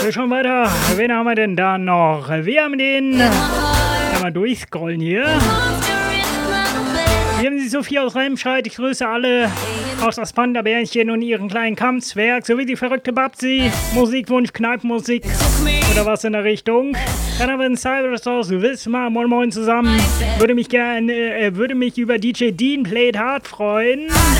Schon weiter. Wen haben wir denn da noch? Wir haben den. Mal durchscrollen hier. Wir haben die Sophie aus Remscheid. Ich grüße alle aus das Panda-Bärchen und ihren kleinen Kampfzwerg, sowie die verrückte Babsi. Musikwunsch, Kneipenmusik oder was in der Richtung. Dann haben wir den Cyrus aus Wismar. Moin Moin zusammen. Würde mich über DJ Dean Played Hard freuen.